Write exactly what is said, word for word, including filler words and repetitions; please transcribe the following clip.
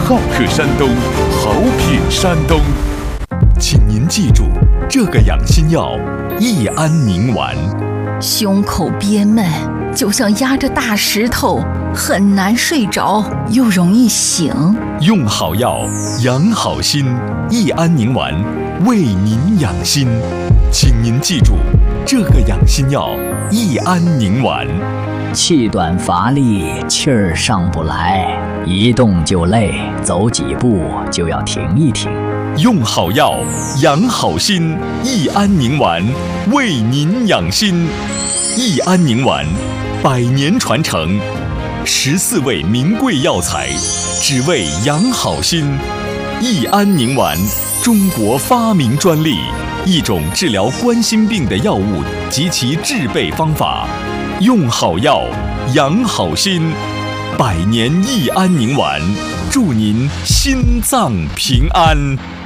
好客山东，好品山东。请您记住，这个养心药益安宁丸。 胸口憋闷，就像压着大石头，很难睡着，又容易醒。 用好药，养好心，益安宁丸为您养心。请您记住，这个养心药益安宁丸。 气短乏力，气儿上不来，一动就累，走几步就要停一停。 用好药，养好心，益安宁丸为您养心。益安宁丸，百年传承，十四味名贵药材，只为养好心。益安宁丸，中国发明专利，一种治疗冠心病的药物及其制备方法。用好药，养好心，百年益安宁丸，祝您心脏平安。